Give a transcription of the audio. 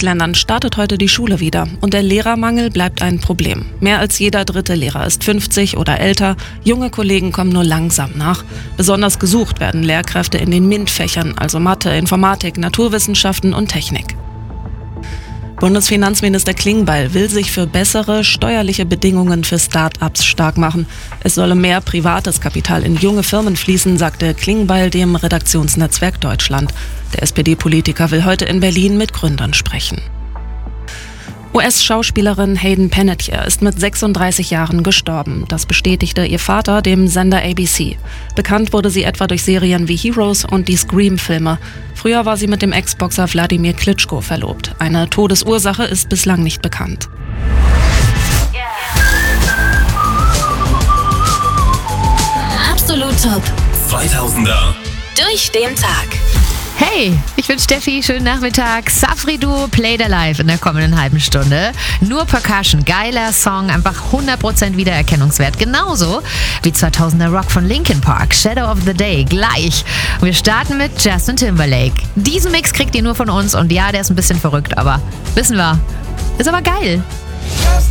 Bundesländern startet heute die Schule wieder und der Lehrermangel bleibt ein Problem. Mehr als jeder dritte Lehrer ist 50 oder älter, junge Kollegen kommen nur langsam nach. Besonders gesucht werden Lehrkräfte in den MINT-Fächern, also Mathe, Informatik, Naturwissenschaften und Technik. Bundesfinanzminister Klingbeil will sich für bessere steuerliche Bedingungen für Start-ups stark machen. Es solle mehr privates Kapital in junge Firmen fließen, sagte Klingbeil dem Redaktionsnetzwerk Deutschland. Der SPD-Politiker will heute in Berlin mit Gründern sprechen. US-Schauspielerin Hayden Panettiere ist mit 36 Jahren gestorben. Das bestätigte ihr Vater dem Sender ABC. Bekannt wurde sie etwa durch Serien wie Heroes und die Scream-Filme. Früher war sie mit dem Ex-Boxer Wladimir Klitschko verlobt. Eine Todesursache ist bislang nicht bekannt. Absolut Top 2000er durch den Tag. Hey, ich bin Steffi, schönen Nachmittag. Safri Duo played alive in der kommenden halben Stunde. Nur Percussion, geiler Song, einfach 100% Wiedererkennungswert. Genauso wie 2000er Rock von Linkin Park, Shadow of the Day, gleich. Und wir starten mit Justin Timberlake. Diesen Mix kriegt ihr nur von uns und ja, der ist ein bisschen verrückt, aber wissen wir, ist aber geil.